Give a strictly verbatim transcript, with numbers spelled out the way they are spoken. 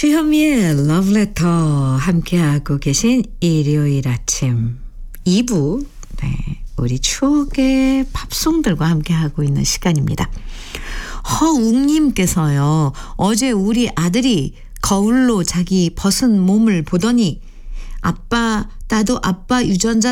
주현미의 러브레터 함께하고 계신 일요일 아침 이 부, 네, 우리 추억의 팝송들과 함께하고 있는 시간입니다. 허웅님께서요, 어제 우리 아들이 거울로 자기 벗은 몸을 보더니 아빠, 나도 아빠 유전자